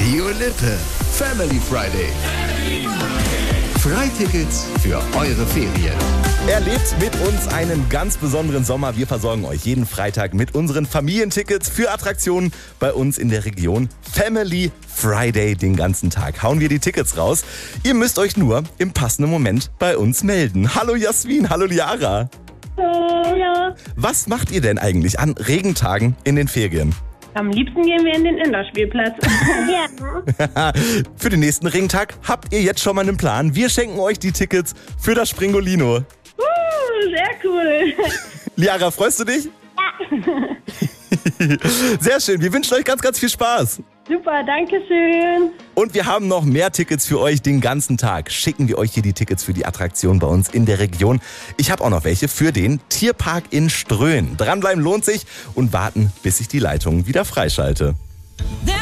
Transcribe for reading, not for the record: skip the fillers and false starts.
Radio Lippe. Family Friday. Freitickets für eure Ferien. Erlebt mit uns einen ganz besonderen Sommer. Wir versorgen euch jeden Freitag mit unseren Familientickets für Attraktionen bei uns in der Region. Family Friday, den ganzen Tag hauen wir die Tickets raus. Ihr müsst euch nur im passenden Moment bei uns melden. Hallo Jasmin, hallo Liara. Hallo. Was macht ihr denn eigentlich an Regentagen in den Ferien? Am liebsten gehen wir in den Indoor-Spielplatz. Ja. Für den nächsten Regentag habt ihr jetzt schon mal einen Plan. Wir schenken euch die Tickets für das Springolino. Sehr cool. Liara, freust du dich? Ja. Sehr schön, wir wünschen euch ganz, ganz viel Spaß. Super, danke schön. Und wir haben noch mehr Tickets für euch den ganzen Tag. Schicken wir euch hier die Tickets für die Attraktion bei uns in der Region. Ich habe auch noch welche für den Tierpark in Ströhen. Dranbleiben lohnt sich und warten, bis ich die Leitung wieder freischalte.